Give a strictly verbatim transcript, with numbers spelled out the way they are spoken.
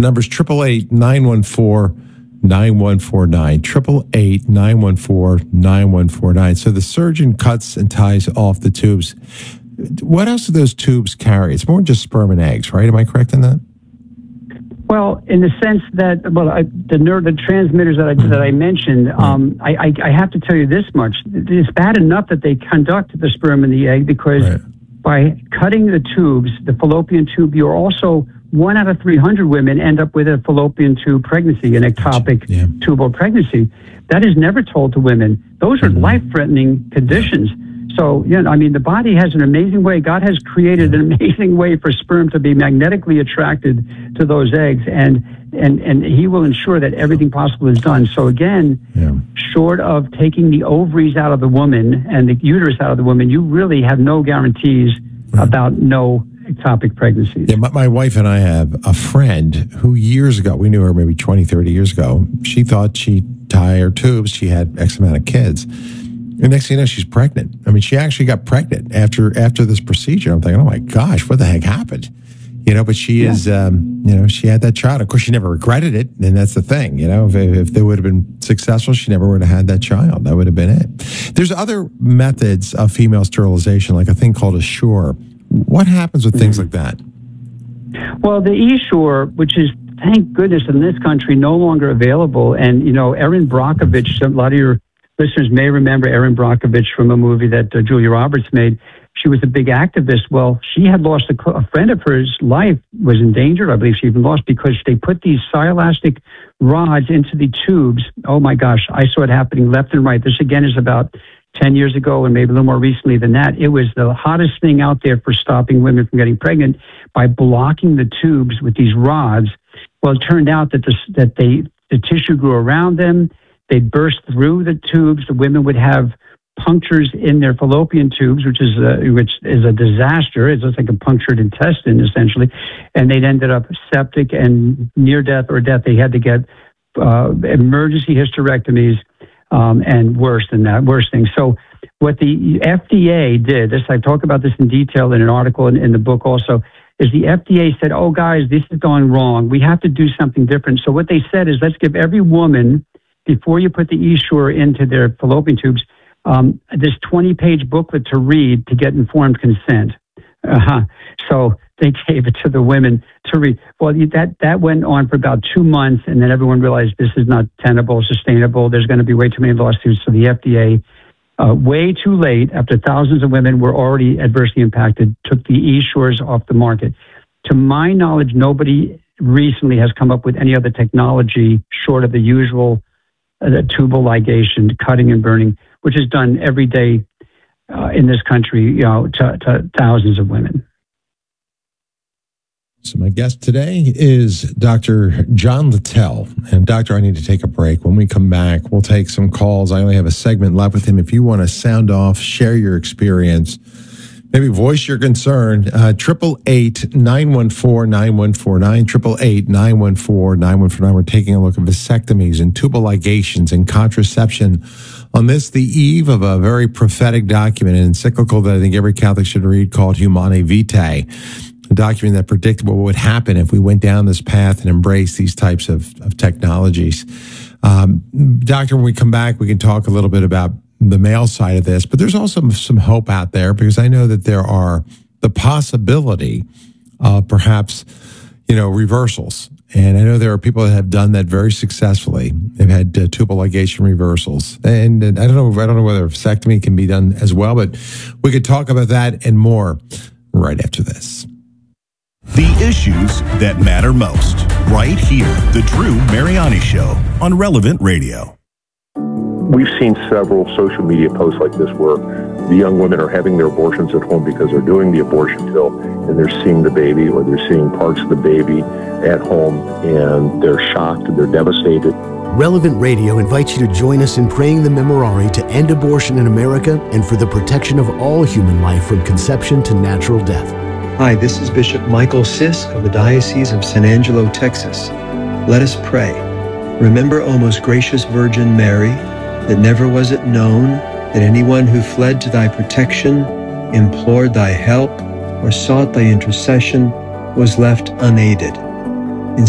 The number's eight eight eight, nine one four, nine one four nine. eight eight eight, nine one four, nine one four nine. So the surgeon cuts and ties off the tubes. What else do those tubes carry? It's more than just sperm and eggs, right? Am I correct in that? Well, in the sense that, well, I, the neurotransmitters that I, that I mentioned, um, I, I, I have to tell you this much. It's bad enough that they conduct the sperm and the egg because right. by cutting the tubes, the fallopian tube, you're also, one out of three hundred women end up with a fallopian tube pregnancy, an ectopic yeah. tubal pregnancy. That is never told to women. Those are mm-hmm. life-threatening conditions. So, yeah, I mean, the body has an amazing way. God has created an amazing way for sperm to be magnetically attracted to those eggs, and and, and he will ensure that everything possible is done. So, again, yeah. short of taking the ovaries out of the woman and the uterus out of the woman, you really have no guarantees right. about no ectopic pregnancies. Yeah, my, my wife and I have a friend who years ago, we knew her maybe twenty, thirty years ago, she thought she'd tie her tubes, she had X amount of kids. And next thing you know, she's pregnant. I mean, she actually got pregnant after after this procedure. I'm thinking, oh my gosh, what the heck happened? You know, but she yeah. is, um, you know, she had that child. Of course, she never regretted it. And that's the thing, you know, if, if they would have been successful, she never would have had that child. That would have been it. There's other methods of female sterilization, like a thing called Assure. What happens with things like that? Well, the Essure, which is, thank goodness, in this country, no longer available. And, you know, Erin Brockovich, a lot of your listeners may remember Erin Brockovich from a movie that uh, Julia Roberts made. She was a big activist. Well, she had lost a, a friend of hers' life, was endangered. I believe she even lost because they put these cyoelastic rods into the tubes. Oh, my gosh, I saw it happening left and right. This, again, is about ten years ago and maybe a little more recently than that. It was the hottest thing out there for stopping women from getting pregnant by blocking the tubes with these rods. Well, it turned out that, the, that they, the tissue grew around them. They'd burst through the tubes. The women would have punctures in their fallopian tubes, which is a, which is a disaster. It's just like a punctured intestine, essentially. And they'd ended up septic and near death or death. They had to get uh, emergency hysterectomies um, and worse than that, worse things. So what the F D A did, this I talk about this in detail in an article in, in the book also, is the F D A said, oh, guys, this is going wrong. We have to do something different. So what they said is, let's give every woman, before you put the Essure into their fallopian tubes, um, this twenty-page booklet to read to get informed consent. Uh-huh. So they gave it to the women to read. Well, that, that went on for about two months, and then everyone realized this is not tenable, sustainable. There's going to be way too many lawsuits. So the F D A, uh, way too late, after thousands of women were already adversely impacted, took the Essures off the market. To my knowledge, nobody recently has come up with any other technology short of the usual uh, tubal ligation, cutting and burning, which is done every day uh, in this country, you know, to, to thousands of women. So my guest today is Doctor John Littell. And Doctor, I need to take a break. When we come back, we'll take some calls. I only have a segment left with him. If you want to sound off, share your experience, maybe voice your concern, uh, eight eight eight, nine one four, nine one four nine, eight eight eight, nine one four, nine one four nine. We're taking a look at vasectomies and tubal ligations and contraception on this, the eve of a very prophetic document, an encyclical that I think every Catholic should read called Humanae Vitae, a document that predicted what would happen if we went down this path and embraced these types of, of technologies. Um, doctor, when we come back, we can talk a little bit about the male side of this, but there's also some hope out there because I know that there are the possibility of perhaps, you know, reversals. And I know there are people that have done that very successfully. They've had uh, tubal ligation reversals. And, and I don't know, I don't know whether vasectomy can be done as well, but we could talk about that and more right after this. The issues that matter most, right here. The Drew Mariani Show on Relevant Radio. We've seen several social media posts like this where the young women are having their abortions at home because they're doing the abortion pill and they're seeing the baby or they're seeing parts of the baby at home and they're shocked and they're devastated. Relevant Radio invites you to join us in praying the Memorare to end abortion in America and for the protection of all human life from conception to natural death. Hi, this is Bishop Michael Sisk of the Diocese of San Angelo, Texas. Let us pray. Remember, O most gracious Virgin Mary, that never was it known that anyone who fled to thy protection, implored thy help, or sought thy intercession was left unaided.